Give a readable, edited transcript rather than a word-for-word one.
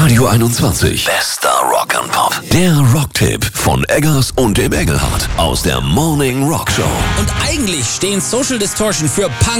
Radio 21. Bester Rock and Pop. Der Rocktipp von Eggers und dem Engelhardt aus der Morning Rock Show. Und eigentlich stehen Social Distortion für Punk